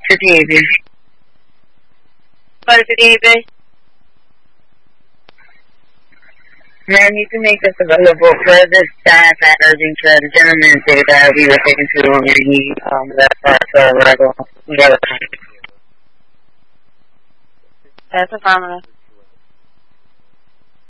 for David. What for David? Ma'am, you can make this available for the staff at Irvington. The gentleman said that we were taking too long and he left our arrival. That's affirmative.